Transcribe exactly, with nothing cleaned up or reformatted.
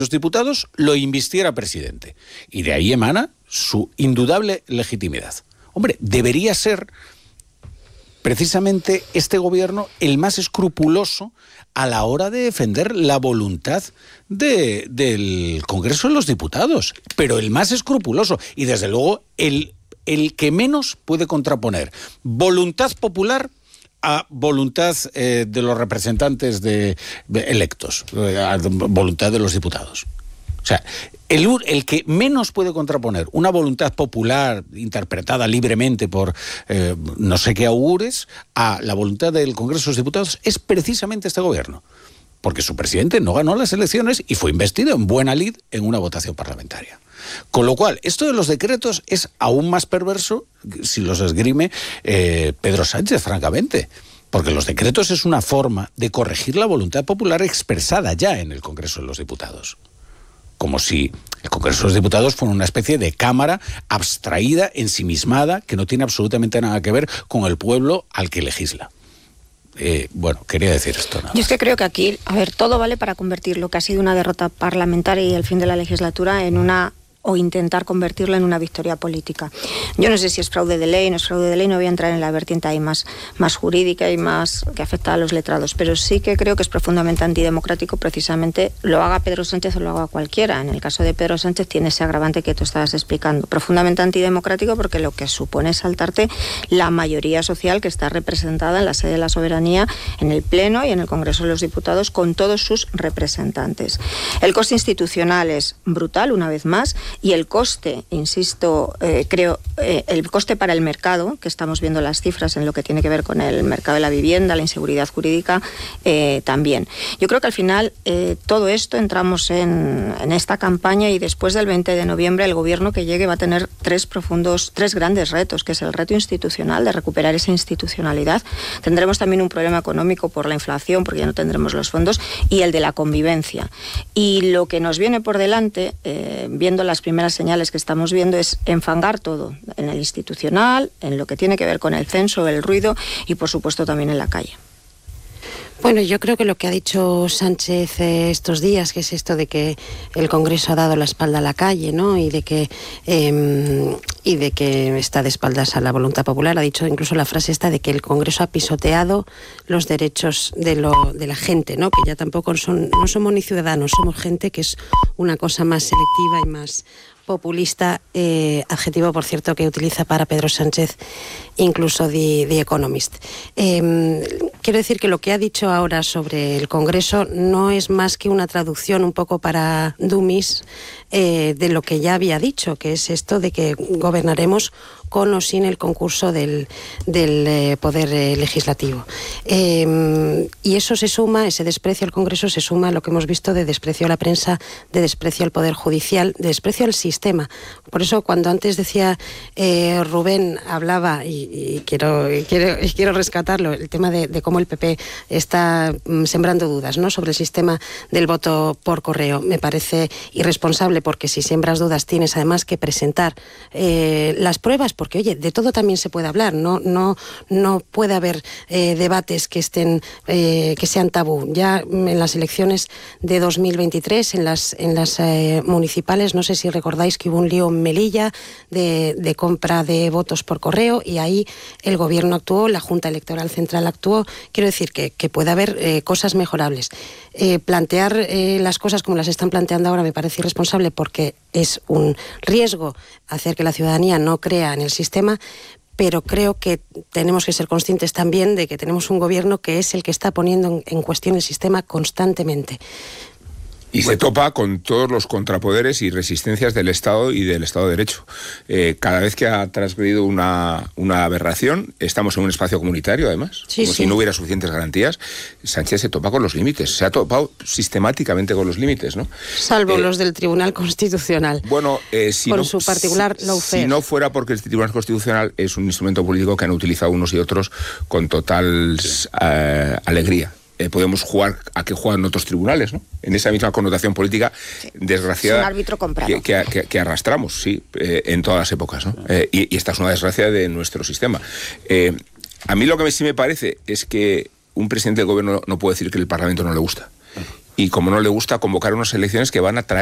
los Diputados lo invistiera presidente. Y de ahí emana su indudable legitimidad. Hombre, debería ser precisamente este gobierno el más escrupuloso a la hora de defender la voluntad de, del Congreso de los Diputados, pero el más escrupuloso y desde luego el, el que menos puede contraponer voluntad popular a voluntad eh, de los representantes de, de electos, a voluntad de los diputados. O sea, el, el que menos puede contraponer una voluntad popular interpretada libremente por eh, no sé qué augures a la voluntad del Congreso de los Diputados es precisamente este gobierno. Porque su presidente no ganó las elecciones y fue investido en buena lid en una votación parlamentaria. Con lo cual, esto de los decretos es aún más perverso si los esgrime eh, Pedro Sánchez, francamente. Porque los decretos es una forma de corregir la voluntad popular expresada ya en el Congreso de los Diputados. Como si el Congreso de los Diputados fuera una especie de cámara abstraída, ensimismada, que no tiene absolutamente nada que ver con el pueblo al que legisla. Eh, bueno, quería decir esto nada más. Yo es que creo que aquí, a ver, todo vale para convertir lo que ha sido una derrota parlamentaria y el fin de la legislatura en una... o intentar convertirla en una victoria política. Yo no sé si es fraude de ley, no es fraude de ley, no voy a entrar en la vertiente ahí más, más jurídica y más que afecta a los letrados, pero sí que creo que es profundamente antidemocrático, precisamente lo haga Pedro Sánchez o lo haga cualquiera. En el caso de Pedro Sánchez tiene ese agravante que tú estabas explicando. Profundamente antidemocrático porque lo que supone es saltarte la mayoría social que está representada en la sede de la soberanía, en el Pleno y en el Congreso de los Diputados, con todos sus representantes. El coste institucional es brutal, una vez más, y el coste, insisto, eh, creo, eh, el coste para el mercado, que estamos viendo las cifras en lo que tiene que ver con el mercado de la vivienda, la inseguridad jurídica, eh, también. Yo creo que al final eh, todo esto entramos en, en esta campaña y después del veinte de noviembre el gobierno que llegue va a tener tres profundos, tres grandes retos, que es el reto institucional, de recuperar esa institucionalidad. Tendremos también un problema económico por la inflación, porque ya no tendremos los fondos, y el de la convivencia. Y lo que nos viene por delante, eh, viendo las primeras señales que estamos viendo, es enfangar todo, en el institucional, en lo que tiene que ver con el censo, el ruido y por supuesto también en la calle. Bueno, yo creo que lo que ha dicho Sánchez eh, estos días, que es esto de que el Congreso ha dado la espalda a la calle, ¿no? Y de que eh, y de que está de espaldas a la voluntad popular. Ha dicho incluso la frase esta de que el Congreso ha pisoteado los derechos de lo de la gente, ¿no? Que ya tampoco son no somos ni ciudadanos, somos gente, que es una cosa más selectiva y más populista, eh, adjetivo, por cierto, que utiliza para Pedro Sánchez incluso The, The Economist. Eh, quiero decir que lo que ha dicho ahora sobre el Congreso no es más que una traducción un poco para dummies eh, de lo que ya había dicho, que es esto de que gobernaremos con o sin el concurso del, del eh, Poder eh, Legislativo. Eh, y eso se suma, ese desprecio al Congreso se suma a lo que hemos visto de desprecio a la prensa, de desprecio al Poder Judicial, de desprecio al sistema. Por eso, cuando antes decía eh, Rubén, hablaba, y, y, quiero, y, quiero, y quiero rescatarlo, el tema de, de cómo el P P está mm, sembrando dudas, ¿no?, sobre el sistema del voto por correo. Me parece irresponsable, porque si siembras dudas tienes además que presentar eh, las pruebas, porque, oye, de todo también se puede hablar, no, no, no puede haber eh, debates que estén eh, que sean tabú. Ya en las elecciones de dos mil veintitrés, en las, en las eh, municipales, no sé si recordáis que hubo un lío en Melilla de, de compra de votos por correo, y ahí el gobierno actuó, la Junta Electoral Central actuó. Quiero decir que, que puede haber eh, cosas mejorables. Eh, plantear eh, las cosas como las están planteando ahora me parece irresponsable, porque es un riesgo hacer que la ciudadanía no crea en el sistema, pero creo que tenemos que ser conscientes también de que tenemos un gobierno que es el que está poniendo en, en cuestión el sistema constantemente. Y se topa con todos los contrapoderes y resistencias del Estado y del Estado de Derecho. Eh, cada vez que ha transgredido una, una aberración, estamos en un espacio comunitario, además, sí, como sí. si no hubiera suficientes garantías. Sánchez se topa con los límites, se ha topado sistemáticamente con los límites, ¿no? Salvo eh, los del Tribunal Constitucional. Bueno, eh, si con no, su particular si, lawfare. Si no fuera porque el Tribunal Constitucional es un instrumento político que han utilizado unos y otros con total eh, alegría. Eh, podemos jugar a que juegan otros tribunales, ¿no? En esa misma connotación política, sí, desgraciada, es un árbitro comprado. Que, que, que, que arrastramos, sí, eh, en todas las épocas, ¿no? Eh, y, y esta es una desgracia de nuestro sistema. Eh, a mí lo que sí me parece es que un presidente del gobierno no puede decir que el Parlamento no le gusta. y como no le gusta convocar unas elecciones que van a traer